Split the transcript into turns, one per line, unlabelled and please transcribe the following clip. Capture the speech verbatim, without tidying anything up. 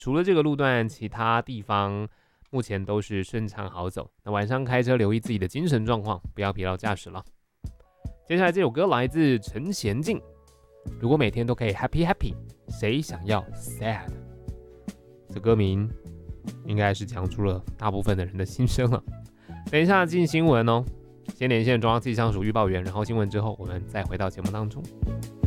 除了这个路段，其他地方目前都是顺畅好走。那晚上开车留意自己的精神状况，不要疲劳驾驶了。接下来这首歌来自陈娴静，如果每天都可以 happy happy， 谁想要 sad？ 这歌名应该是讲出了大部分的人的心声了。等一下进新闻哦，先连线中央气象署预报员，然后新闻之后我们再回到节目当中。